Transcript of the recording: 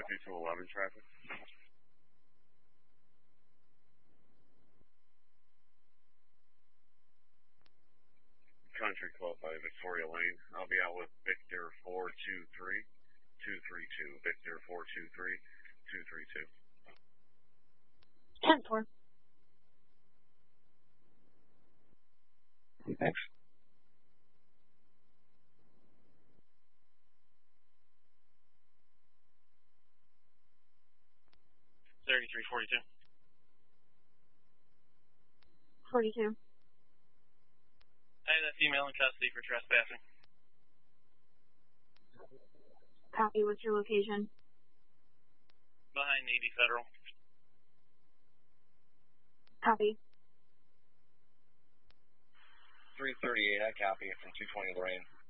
5211 traffic. Country Club by Victoria Lane. I'll be out with Victor 423 232. Victor 423 232. 10-4. Thanks. $33.42. 42. I have that female in custody for trespassing. Copy. What's your location? Behind Navy Federal. Copy. 338, I copy it from 220 Lorraine.